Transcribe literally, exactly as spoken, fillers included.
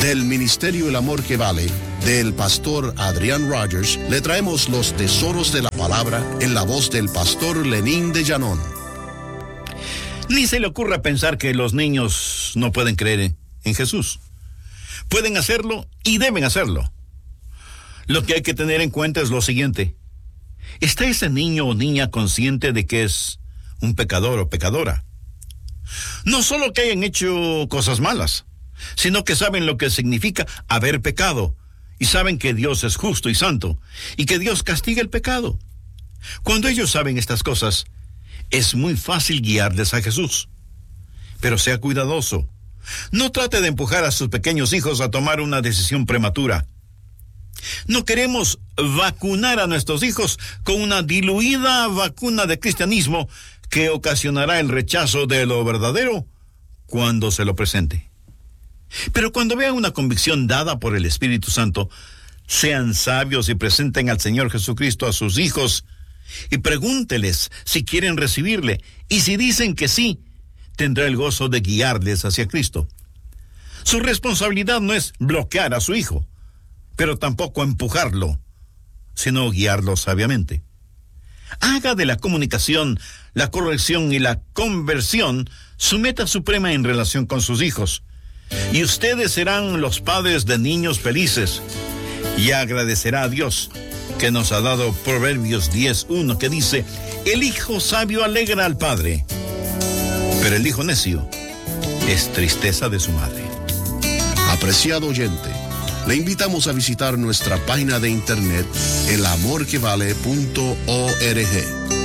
Del Ministerio El Amor que Vale, del pastor Adrián Rogers, le traemos los tesoros de la palabra en la voz del pastor Lenín de Llanón. Ni se le ocurra pensar que los niños no pueden creer en Jesús. Pueden hacerlo y deben hacerlo. Lo que hay que tener en cuenta es lo siguiente. ¿Está ese niño o niña consciente de que es un pecador o pecadora? No solo que hayan hecho cosas malas, sino que saben lo que significa haber pecado y saben que Dios es justo y santo y que Dios castiga el pecado. Cuando ellos saben estas cosas, es muy fácil guiarles a Jesús. Pero sea cuidadoso. No trate de empujar a sus pequeños hijos a tomar una decisión prematura. No queremos vacunar a nuestros hijos con una diluida vacuna de cristianismo que ocasionará el rechazo de lo verdadero cuando se lo presente. Pero cuando vean una convicción dada por el Espíritu Santo, sean sabios y presenten al Señor Jesucristo a sus hijos y pregúnteles si quieren recibirle, y si dicen que sí, tendrá el gozo de guiarles hacia Cristo. Su responsabilidad no es bloquear a su hijo, pero tampoco empujarlo, sino guiarlo sabiamente. Haga de la comunicación, la corrección y la conversión su meta suprema en relación con sus hijos. Y ustedes serán los padres de niños felices. Y agradecerá a Dios que nos ha dado Proverbios diez uno, que dice: el hijo sabio alegra al padre, pero el hijo necio es tristeza de su madre. Apreciado oyente, le invitamos a visitar nuestra página de internet el amor que vale punto org.